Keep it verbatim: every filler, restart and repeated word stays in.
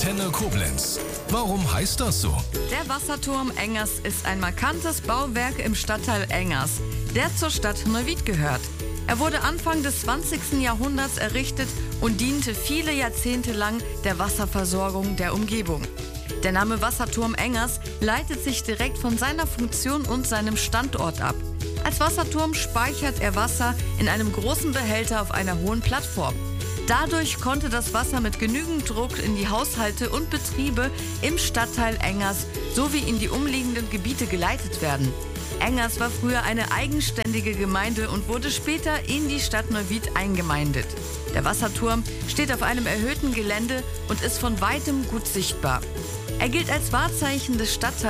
Antenne Koblenz. Warum heißt das so? Der Wasserturm Engers ist ein markantes Bauwerk im Stadtteil Engers, der zur Stadt Neuwied gehört. Er wurde Anfang des zwanzigsten Jahrhunderts errichtet und diente viele Jahrzehnte lang der Wasserversorgung der Umgebung. Der Name Wasserturm Engers leitet sich direkt von seiner Funktion und seinem Standort ab. Als Wasserturm speichert er Wasser in einem großen Behälter auf einer hohen Plattform. Dadurch konnte das Wasser mit genügend Druck in die Haushalte und Betriebe im Stadtteil Engers sowie in die umliegenden Gebiete geleitet werden. Engers war früher eine eigenständige Gemeinde und wurde später in die Stadt Neuwied eingemeindet. Der Wasserturm steht auf einem erhöhten Gelände und ist von weitem gut sichtbar. Er gilt als Wahrzeichen des Stadtteils